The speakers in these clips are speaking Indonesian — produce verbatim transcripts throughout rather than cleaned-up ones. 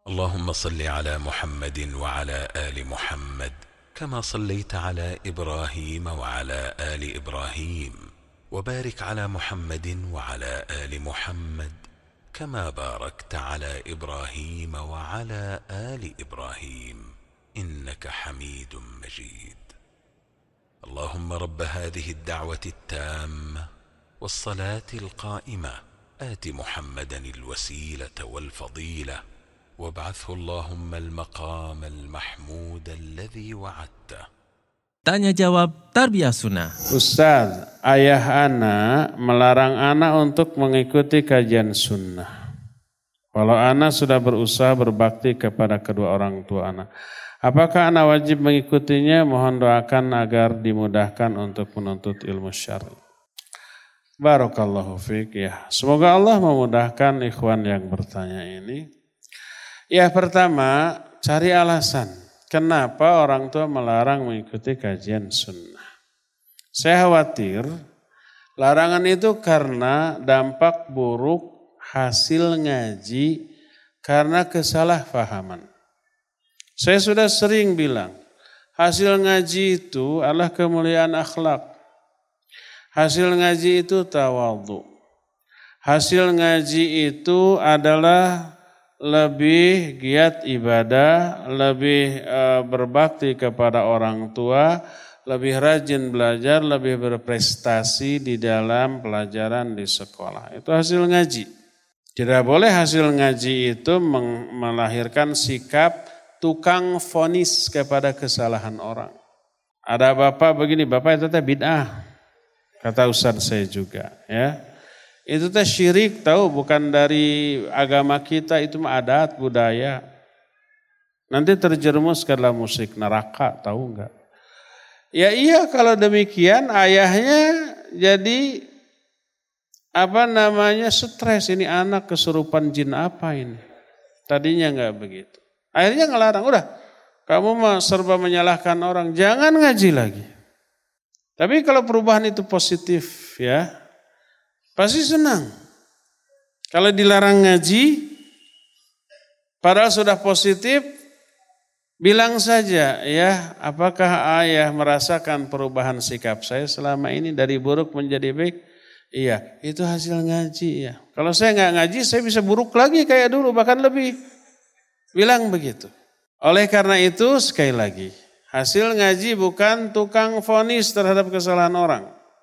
اللهم صل على محمد وعلى آل محمد كما صليت على إبراهيم وعلى آل إبراهيم وبارك على محمد وعلى آل محمد كما باركت على إبراهيم وعلى آل إبراهيم إنك حميد مجيد. اللهم رب هذه الدعوة التامة والصلاة القائمة آت محمدا الوسيلة والفضيلة وابعثه اللهم المقام المحمود الذي وعدته. Tanya jawab Tarbiyah Sunnah. Ustaz, ayah ana melarang ana untuk mengikuti kajian sunnah. Kalau ana sudah berusaha berbakti kepada kedua orang tua ana, apakah ana wajib mengikutinya? Mohon doakan agar dimudahkan untuk menuntut ilmu syar'i. Barakallahu fiik ya. Semoga Allah memudahkan ikhwan yang bertanya ini. Ya, pertama, cari alasan. Kenapa orang tua melarang mengikuti kajian sunnah? Saya khawatir larangan itu karena dampak buruk hasil ngaji karena kesalahpahaman. Saya sudah sering bilang, hasil ngaji itu adalah kemuliaan akhlak. Hasil ngaji itu tawadhu. Hasil ngaji itu adalah lebih giat ibadah, lebih e, berbakti kepada orang tua, lebih rajin belajar, lebih berprestasi di dalam pelajaran di sekolah. Itu hasil ngaji. Tidak boleh hasil ngaji itu melahirkan sikap tukang vonis kepada kesalahan orang. Ada bapak begini, bapak itu teh bid'ah. Kata ustaz saya juga, ya. Itu teh syirik, tahu, bukan dari agama kita, itu mah adat budaya. Nanti terjerumus ke dalam musik neraka, tahu enggak? Ya iya, kalau demikian ayahnya jadi apa namanya stres, ini anak kesurupan jin apa ini? Tadinya enggak begitu. Akhirnya ngelarang, udah kamu mah serba menyalahkan orang, jangan ngaji lagi. Tapi kalau perubahan itu positif ya, pasti senang. Kalau dilarang ngaji, padahal sudah positif, bilang saja ya, apakah ayah merasakan perubahan sikap saya selama ini dari buruk menjadi baik? Iya, itu hasil ngaji ya. Kalau saya nggak ngaji, saya bisa buruk lagi kayak dulu, bahkan lebih. Bilang begitu. Oleh karena itu, sekali lagi, hasil ngaji bukan tukang vonis terhadap kesalahan orang.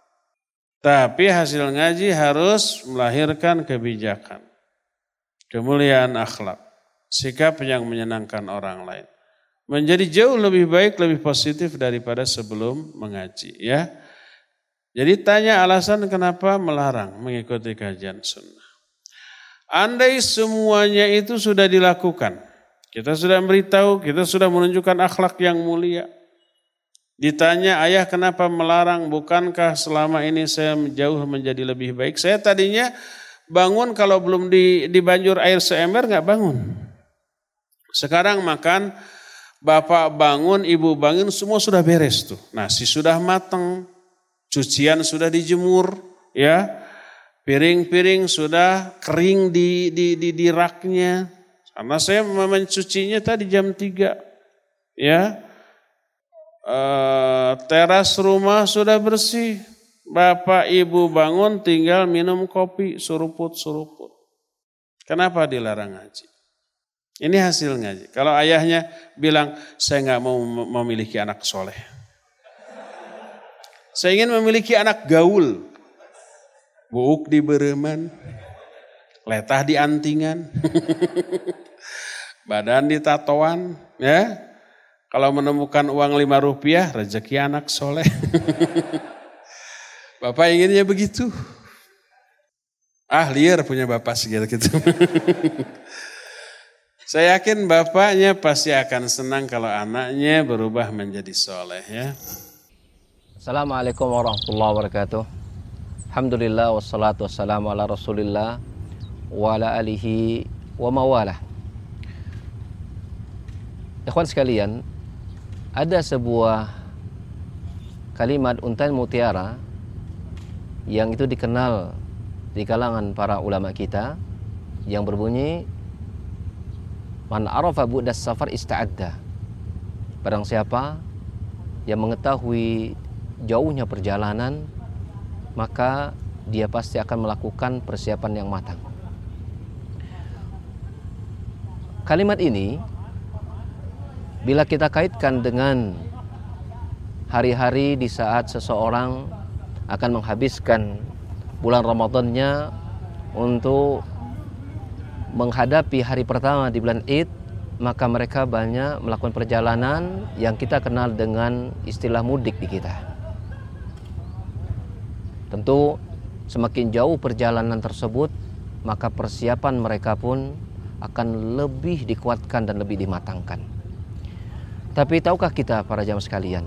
Tapi hasil ngaji harus melahirkan kebijakan, kemuliaan akhlak, sikap yang menyenangkan orang lain. Menjadi jauh lebih baik, lebih positif daripada sebelum mengaji. Ya. Jadi tanya alasan kenapa melarang mengikuti kajian sunnah. Andai semuanya itu sudah dilakukan, kita sudah memberitahu, kita sudah menunjukkan akhlak yang mulia. Ditanya ayah kenapa melarang, bukankah selama ini saya jauh menjadi lebih baik? Saya tadinya bangun kalau belum dibanjur air seember gak bangun. Sekarang makan, bapak bangun, ibu bangun, semua sudah beres tuh. Nasi sudah matang, cucian sudah dijemur, ya, piring-piring sudah kering di, di, di, di raknya. Karena saya mencucinya tadi jam tiga, ya. Uh, teras rumah sudah bersih. Bapak ibu bangun tinggal minum kopi suruput-suruput. Kenapa dilarang ngaji? Ini hasil ngaji. Kalau ayahnya bilang, saya nggak mau memiliki anak soleh. Saya ingin memiliki anak gaul. Buuk di bereman, letah di antingan, badan di tatoan, ya. Kalau menemukan uang lima rupiah, rezeki anak soleh. Bapak inginnya begitu. Ah, liar punya bapak segitu. Saya yakin bapaknya pasti akan senang kalau anaknya berubah menjadi soleh ya. Assalamualaikum warahmatullahi wabarakatuh. Alhamdulillah wassalatu wassalamu ala rasulillah wa ala alihi wa mawalah. Ikhwan sekalian, ada sebuah kalimat Untayan Mutiara yang itu dikenal di kalangan para ulama kita yang berbunyi, Man arafa bu'das safar ista'adda. Barang siapa yang mengetahui jauhnya perjalanan, maka dia pasti akan melakukan persiapan yang matang. Kalimat ini bila kita kaitkan dengan hari-hari di saat seseorang akan menghabiskan bulan Ramadannya untuk menghadapi hari pertama di bulan Id, maka mereka banyak melakukan perjalanan yang kita kenal dengan istilah mudik di kita. Tentu semakin jauh perjalanan tersebut, maka persiapan mereka pun akan lebih dikuatkan dan lebih dimatangkan. Tapi tahukah kita para jamaah sekalian,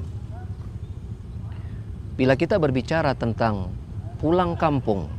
bila kita berbicara tentang pulang kampung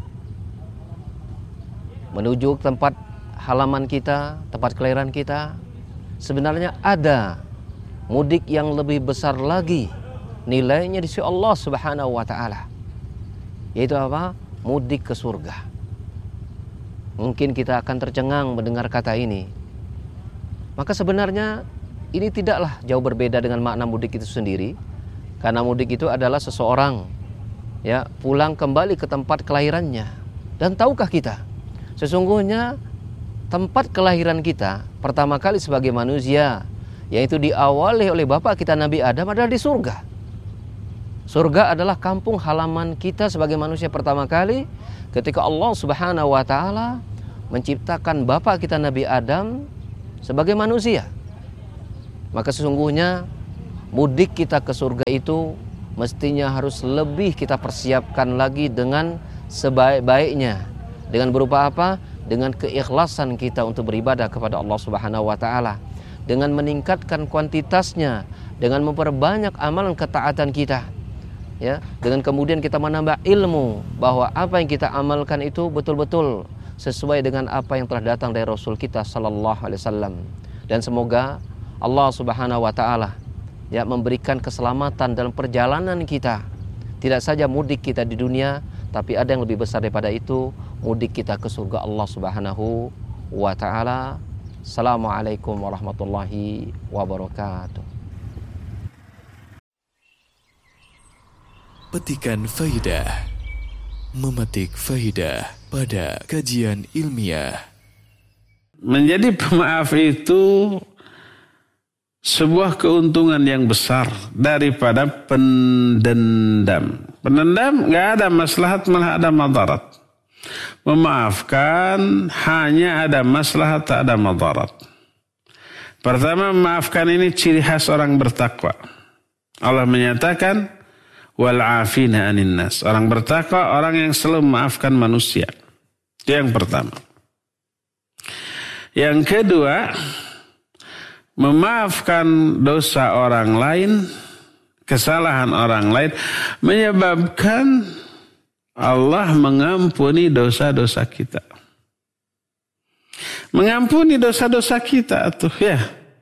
menuju tempat halaman kita, tempat kelahiran kita, sebenarnya ada mudik yang lebih besar lagi nilainya di sisi Allah Subhanahu wa taala. Yaitu apa? Mudik ke surga. Mungkin kita akan tercengang mendengar kata ini. Maka sebenarnya ini tidaklah jauh berbeda dengan makna mudik itu sendiri. Karena mudik itu adalah seseorang ya pulang kembali ke tempat kelahirannya. Dan tahukah kita, sesungguhnya tempat kelahiran kita pertama kali sebagai manusia, yaitu diawali oleh bapak kita Nabi Adam, adalah di surga. Surga adalah kampung halaman kita sebagai manusia pertama kali ketika Allah Subhanahu wa taala menciptakan bapak kita Nabi Adam sebagai manusia. Maka sesungguhnya mudik kita ke surga itu mestinya harus lebih kita persiapkan lagi dengan sebaik-baiknya. Dengan berupa apa? Dengan keikhlasan kita untuk beribadah kepada Allah Subhanahu wa taala, dengan meningkatkan kuantitasnya, dengan memperbanyak amalan ketaatan kita. Ya, dengan kemudian kita menambah ilmu bahwa apa yang kita amalkan itu betul-betul sesuai dengan apa yang telah datang dari Rasul kita sallallahu alaihi wasallam. Dan semoga Allah Subhanahu wa taala ya memberikan keselamatan dalam perjalanan kita. Tidak saja mudik kita di dunia, tapi ada yang lebih besar daripada itu, mudik kita ke surga Allah Subhanahu wa taala. Assalamualaikum warahmatullahi wabarakatuh. Petikan faidah, memetik faidah pada kajian ilmiah. Menjadi pemaaf itu sebuah keuntungan yang besar daripada pendendam. Pendendam nggak ada maslahat, malah ada madarat. Memaafkan hanya ada maslahat, tak ada madarat. Pertama, memaafkan ini ciri khas orang bertakwa. Allah menyatakan wal afina anin nas. Orang bertakwa orang yang selalu memaafkan manusia. Itu yang pertama. Yang kedua, memaafkan dosa orang lain, kesalahan orang lain menyebabkan Allah mengampuni dosa-dosa kita. Mengampuni dosa-dosa kita tuh ya.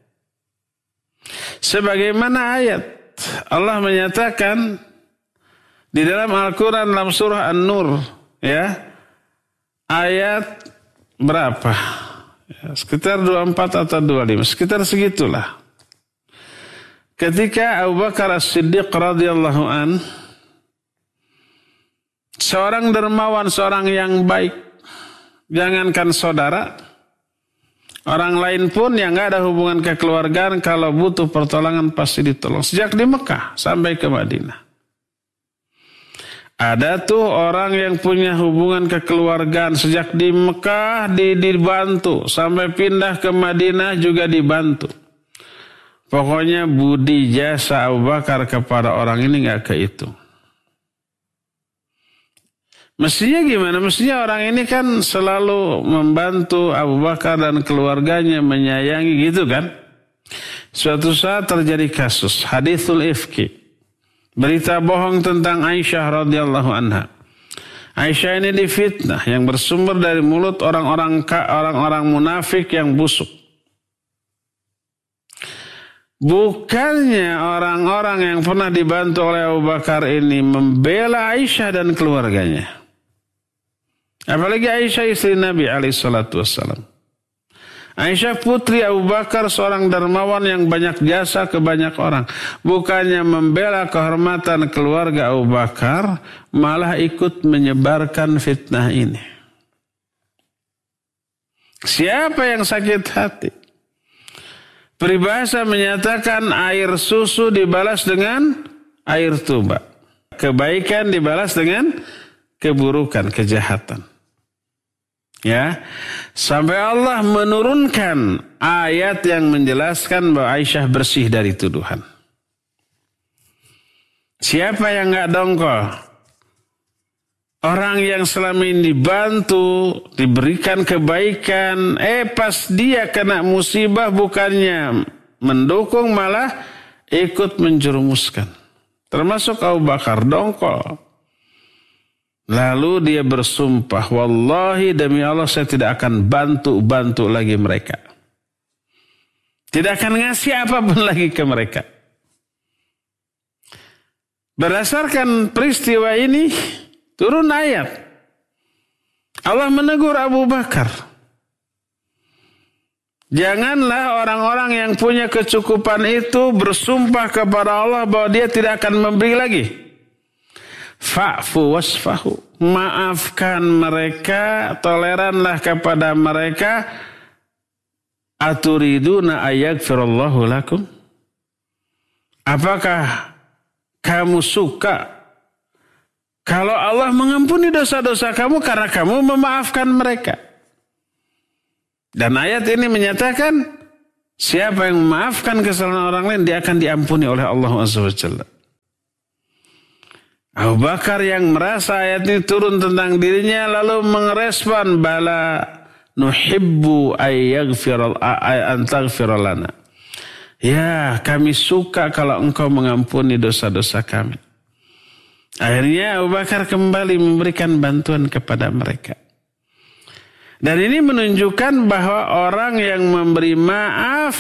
Sebagaimana ayat Allah menyatakan di dalam Al-Quran dalam surah An-Nur ya, ayat berapa? Ya, sekitar dua puluh empat atau dua puluh lima, sekitar segitulah. Ketika Abu Bakar As-Siddiq radhiyallahu an, seorang dermawan, seorang yang baik, jangankan saudara, orang lain pun yang gak ada hubungan kekeluargaan, kalau butuh pertolongan pasti ditolong. Sejak di Mekah sampai ke Madinah. Ada tuh orang yang punya hubungan kekeluargaan sejak di Mekah dibantu, sampai pindah ke Madinah juga dibantu. Pokoknya budi jasa Abu Bakar kepada orang ini gak kehitung. Mestinya gimana? Mestinya orang ini kan selalu membantu Abu Bakar dan keluarganya, menyayangi gitu kan. Suatu saat terjadi kasus hadithul ifki, berita bohong tentang Aisyah radhiyallahu anha. Aisyah ini difitnah yang bersumber dari mulut orang-orang orang-orang munafik yang busuk. Bukannya orang-orang yang pernah dibantu oleh Abu Bakar ini membela Aisyah dan keluarganya. Apalagi Aisyah istri Nabi alaihi salatu wassalam. Aisyah putri Abu Bakar seorang dermawan yang banyak jasa ke banyak orang. Bukannya membela kehormatan keluarga Abu Bakar, malah ikut menyebarkan fitnah ini. Siapa yang sakit hati? Peribahasa menyatakan air susu dibalas dengan air tuba. Kebaikan dibalas dengan keburukan, kejahatan. Ya, sampai Allah menurunkan ayat yang menjelaskan bahwa Aisyah bersih dari tuduhan. Siapa yang enggak dongkol? Orang yang selama ini dibantu, diberikan kebaikan, eh pas dia kena musibah bukannya mendukung malah ikut menjerumuskan. Termasuk Abu Bakar dongkol. Lalu dia bersumpah, wallahi demi Allah saya tidak akan bantu-bantu lagi mereka. Tidak akan ngasih apapun lagi ke mereka. Berdasarkan peristiwa ini, turun ayat. Allah menegur Abu Bakar. Janganlah orang-orang yang punya kecukupan itu bersumpah kepada Allah bahwa dia tidak akan memberi lagi. Fa'fu wasfahu. Maafkan mereka, toleranlah kepada mereka. Aturiduna ayaghfirallahu lakum. Apakah kamu suka kalau Allah mengampuni dosa-dosa kamu karena kamu memaafkan mereka? Dan ayat ini menyatakan siapa yang memaafkan kesalahan orang lain dia akan diampuni oleh Allah Azza wa Jalla. Abu Bakar yang merasa ayat ini turun tentang dirinya lalu mengerespon bala nuhibbu ayyaghfira antaghfira lana. Ya, kami suka kalau engkau mengampuni dosa-dosa kami. Akhirnya Abu Bakar kembali memberikan bantuan kepada mereka. Dan ini menunjukkan bahwa orang yang memberi maaf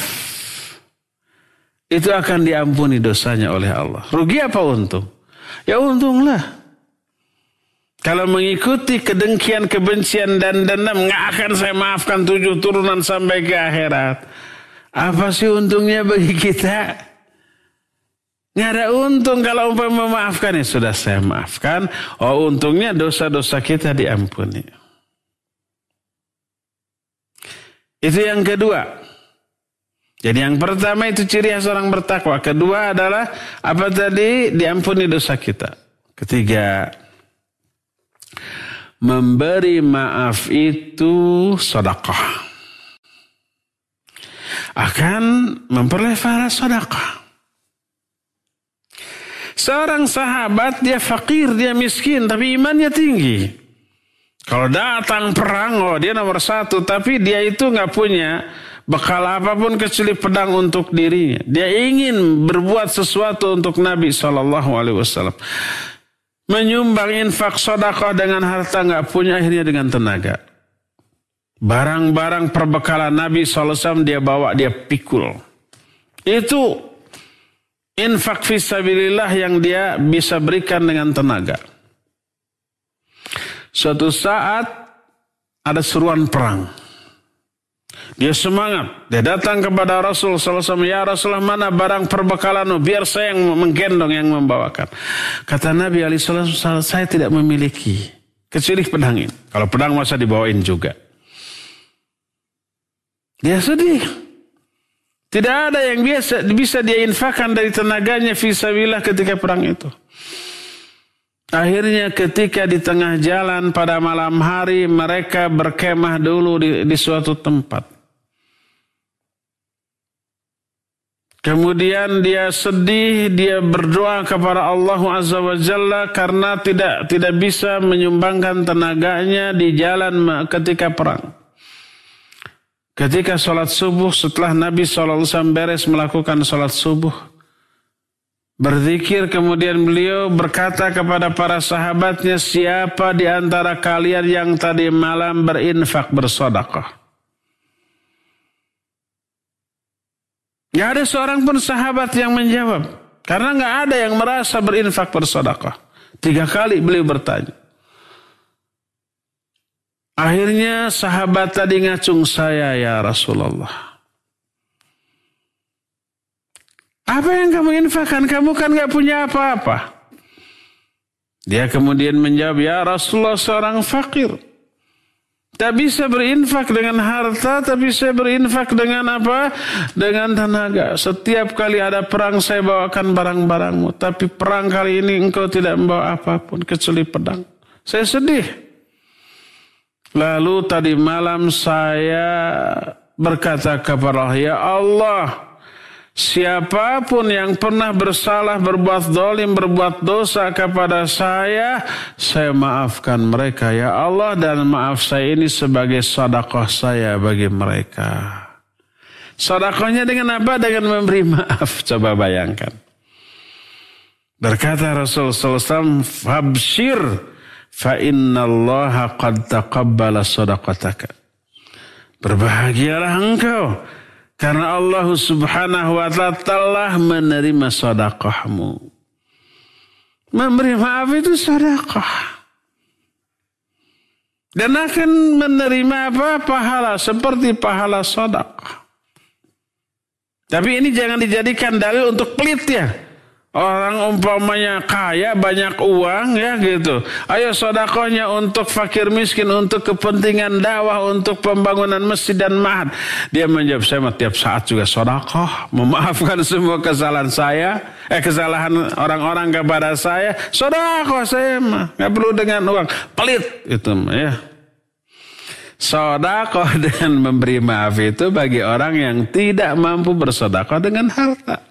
itu akan diampuni dosanya oleh Allah. Rugi apa untung? Ya untunglah. Kalau mengikuti kedengkian, kebencian dan dendam, nggak akan saya maafkan tujuh turunan sampai ke akhirat. Apa sih untungnya bagi kita? Nggak ada untung kalau umpama memaafkan. Ya sudah saya maafkan. Oh untungnya dosa-dosa kita diampuni. Itu yang kedua. Jadi yang pertama itu ciri khas orang bertakwa. Kedua adalah apa tadi? Diampuni dosa kita. Ketiga, memberi maaf itu sedekah. Akan memperoleh pahala sedekah. Seorang sahabat dia fakir, dia miskin, tapi imannya tinggi. Kalau datang perang, oh dia nomor satu, tapi dia itu nggak punya bekal apapun kecuali pedang untuk dirinya. Dia ingin berbuat sesuatu untuk Nabi shallallahu alaihi wasallam. Menyumbang infak sedekah dengan harta nggak punya, akhirnya dengan tenaga. Barang-barang perbekalan Nabi shallallahu alaihi wasallam dia bawa, dia pikul. Itu infak fisabilillah yang dia bisa berikan dengan tenaga. Suatu saat ada seruan perang. Dia semangat. Dia datang kepada Rasul sallallahu alaihi wasallam. Ya Rasulullah, mana barang perbekalanmu? Biar saya yang menggendong, yang membawakan. Kata Nabi alaihi wasallam, saya tidak memiliki. Kecuali pedang ini. Kalau pedang masa dibawain juga. Dia sedih. Tidak ada yang biasa bisa dia infakkan dari tenaganya fisabilillah ketika perang itu. Akhirnya ketika di tengah jalan pada malam hari mereka berkemah dulu di, di suatu tempat. Kemudian dia sedih, dia berdoa kepada Allah Azza wa Jalla karena tidak tidak bisa menyumbangkan tenaganya di jalan ketika perang. Ketika sholat subuh, setelah Nabi shallallahu alaihi wasallam beres melakukan sholat subuh, berzikir, kemudian beliau berkata kepada para sahabatnya, siapa di antara kalian yang tadi malam berinfak bersedekah? Gak ada seorang pun sahabat yang menjawab. Karena gak ada yang merasa berinfak bersedekah. Tiga kali beliau bertanya. Akhirnya sahabat tadi ngacung saya, ya Rasulullah. Apa yang kamu infakkan? Kamu kan gak punya apa-apa. Dia kemudian menjawab, ya Rasulullah, seorang fakir. Tak bisa berinfak dengan harta, tapi saya berinfak dengan apa? Dengan tenaga. Setiap kali ada perang saya bawakan barang-barangmu. Tapi perang kali ini engkau tidak membawa apapun kecuali pedang. Saya sedih. Lalu tadi malam saya berkata kepada Allah, ya Allah, siapapun yang pernah bersalah, berbuat zalim, berbuat dosa kepada saya, saya maafkan mereka ya Allah, dan maaf saya ini sebagai sedekah saya bagi mereka. Sedekahnya dengan apa? Dengan memberi maaf. Coba bayangkan. Berkata Rasulullah sallallahu alaihi wasallam, "Fabshir fa innallaha qad taqabbala shadaqataka." Berbahagialah engkau, karena Allah subhanahu wa ta'ala telah menerima sedekahmu. Memberi maaf itu sedekah. Dan akan menerima apa? Pahala, seperti pahala sedekah. Tapi ini jangan dijadikan dalil untuk pelit ya. Orang umpamanya kaya, banyak uang ya gitu. Ayo sedekahnya untuk fakir miskin, untuk kepentingan dakwah, untuk pembangunan masjid dan ma'had. Dia menjawab, saya tiap saat juga sedekah, memaafkan semua kesalahan saya, eh kesalahan orang-orang kepada saya. Sedekah saya mah, enggak perlu dengan uang. Pelit itu ya. Sedekah dengan memberi maaf itu bagi orang yang tidak mampu bersedekah dengan harta.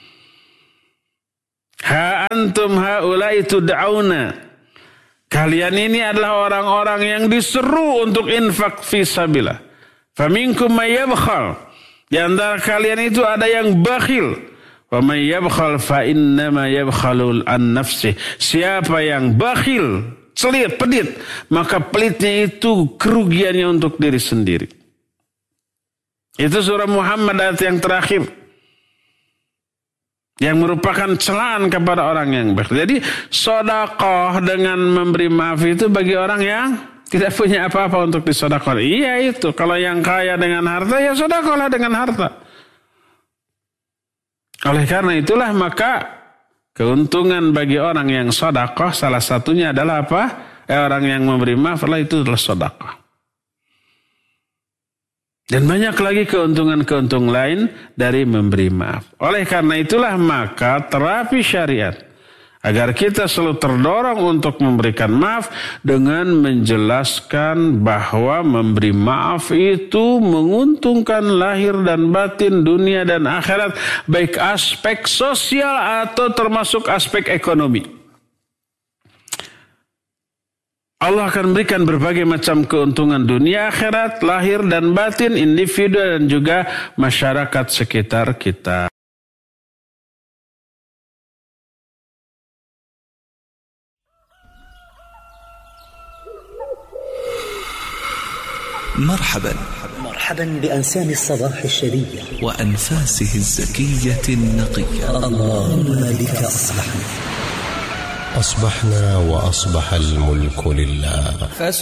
Ha antum haula'i tud'auna. Kalian ini adalah orang-orang yang diseru untuk infak fisabilillah. Faminkum may yabkhal. Di antara kalian itu ada yang bakhil. Wa may yabkhal fa innama yabkhalu an nafsi. Siapa yang bakhil, celit, pedit, maka pelitnya itu kerugiannya untuk diri sendiri. Itu surah Muhammad ayat yang terakhir, yang merupakan celaan kepada orang yang bakhil. Jadi sedekah dengan memberi maaf itu bagi orang yang tidak punya apa-apa untuk disedekahkan. Iya itu. Kalau yang kaya dengan harta, ya sedekahlah dengan harta. Oleh karena itulah maka keuntungan bagi orang yang sedekah salah satunya adalah apa? Eh, orang yang memberi maaf lah itu adalah sedekah. Dan banyak lagi keuntungan-keuntungan lain dari memberi maaf. Oleh karena itulah maka terapi syariat, agar kita selalu terdorong untuk memberikan maaf dengan menjelaskan bahwa memberi maaf itu menguntungkan lahir dan batin, dunia dan akhirat, baik aspek sosial atau termasuk aspek ekonomi. Allah akan berikan berbagai macam keuntungan dunia, akhirat, lahir dan batin, individu dan juga masyarakat sekitar kita. مرحبا مرحبا بأنسام الصباح الشرية وأنفاسه الزكية النقية. اللهم بك أصبحنا أصبحنا وأصبح الملك لله.